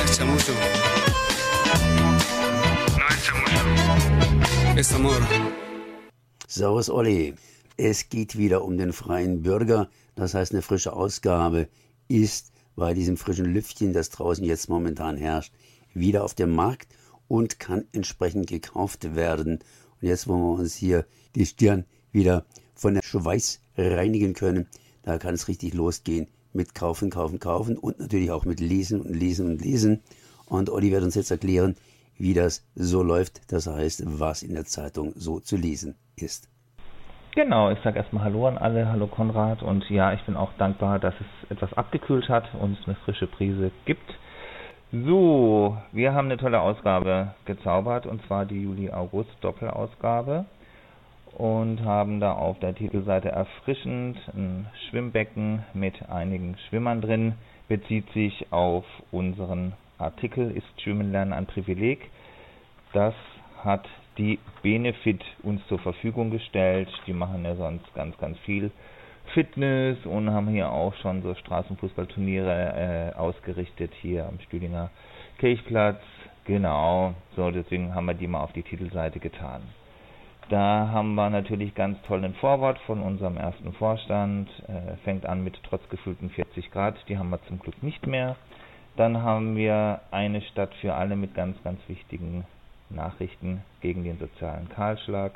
es chamuyo. No es chamuyo. Es amor. Servus Olli. Es geht wieder um den freien Bürger. Das heißt, eine frische Ausgabe ist bei diesem frischen Lüftchen, das draußen jetzt momentan herrscht, wieder auf dem Markt und kann entsprechend gekauft werden. Und jetzt, wo wir uns hier die Stirn wieder von der Schweiß reinigen können, da kann es richtig losgehen mit Kaufen, Kaufen, Kaufen und natürlich auch mit Lesen und Lesen und Lesen. Und Olli wird uns jetzt erklären, wie das so läuft, das heißt, was in der Zeitung so zu lesen ist. Genau, ich sage erstmal Hallo an alle, hallo Konrad, und ja, ich bin auch dankbar, dass es etwas abgekühlt hat und es eine frische Brise gibt. So, wir haben eine tolle Ausgabe gezaubert, und zwar die Juli-August-Doppelausgabe, und haben da auf der Titelseite erfrischend ein Schwimmbecken mit einigen Schwimmern drin, bezieht sich auf unseren Artikel Ist Schwimmen lernen ein Privileg? Das hat die Benefit uns zur Verfügung gestellt. Die machen ja sonst ganz, ganz viel Fitness und haben hier auch schon so Straßenfußballturniere ausgerichtet hier am Stühlinger Kirchplatz. Genau, so deswegen haben wir die mal auf die Titelseite getan. Da haben wir natürlich ganz tollen Vorwort von unserem ersten Vorstand. Fängt an mit trotz gefühlten 40 Grad, die haben wir zum Glück nicht mehr. Dann haben wir eine Stadt für alle mit ganz, ganz wichtigen Nachrichten gegen den sozialen Kahlschlag.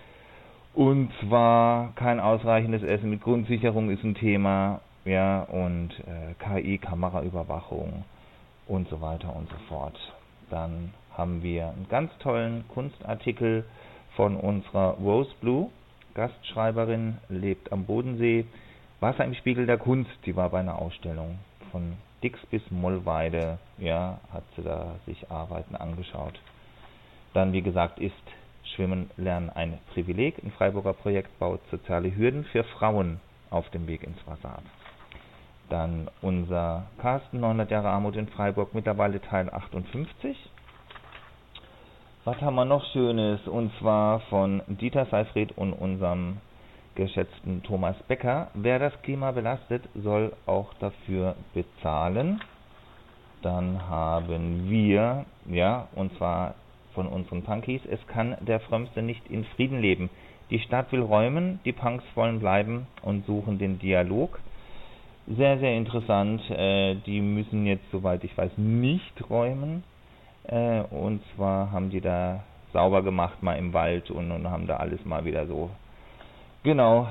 Und zwar kein ausreichendes Essen mit Grundsicherung ist ein Thema, ja, und KI, Kameraüberwachung und so weiter und so fort. Dann haben wir einen ganz tollen Kunstartikel von unserer Rose Blue, Gastschreiberin, lebt am Bodensee. Wasser im Spiegel der Kunst, die war bei einer Ausstellung von Dix bis Mollweide, ja, hat sie da sich Arbeiten angeschaut. Dann, wie gesagt, ist Schwimmen lernen ein Privileg. Ein Freiburger Projekt baut soziale Hürden für Frauen auf dem Weg ins Wasser ab. Dann unser Carsten, 900 Jahre Armut in Freiburg, mittlerweile Teil 58. Was haben wir noch Schönes? Und zwar von Dieter Seifried und unserem geschätzten Thomas Becker. Wer das Klima belastet, soll auch dafür bezahlen. Dann haben wir, ja, und zwar von unseren Punkies, es kann der Frömmste nicht in Frieden leben. Die Stadt will räumen, die Punks wollen bleiben und suchen den Dialog. Sehr, sehr interessant. Die müssen jetzt, soweit ich weiß, nicht räumen. Und zwar haben die da sauber gemacht mal im Wald und haben da alles mal wieder so, genau,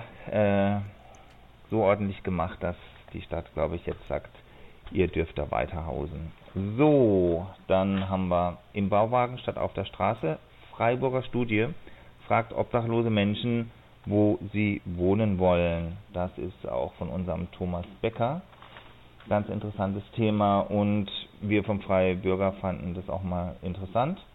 so ordentlich gemacht, dass die Stadt, glaube ich, jetzt sagt, ihr dürft da weiter hausen. So, dann haben wir im Bauwagen statt auf der Straße. Freiburger Studie fragt obdachlose Menschen, wo sie wohnen wollen. Das ist auch von unserem Thomas Becker. Ganz interessantes Thema und wir vom Freie Bürger fanden das auch mal interessant.